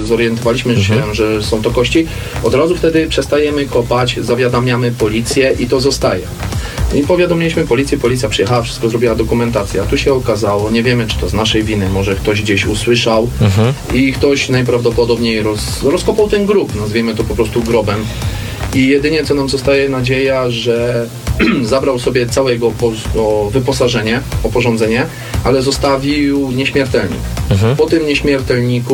zorientowaliśmy się, że są to kości, od razu wtedy przestajemy kopać, zawiadamiamy policję i to zostaje. I powiadomiliśmy policję, policja przyjechała, wszystko zrobiła dokumentację, a tu się okazało, nie wiemy, czy to z naszej winy, może ktoś gdzieś usłyszał i ktoś najprawdopodobniej rozkopał ten grób, nazwijmy to po prostu grobem. I jedynie co nam zostaje nadzieja, że zabrał sobie całe jego wyposażenie, oporządzenie, ale zostawił nieśmiertelnik. Po tym nieśmiertelniku